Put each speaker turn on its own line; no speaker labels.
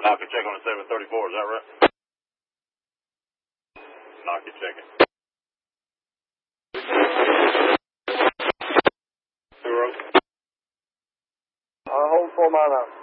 Knock a check on the 734, is that right? Knock your checking.
Hold 4 mile now.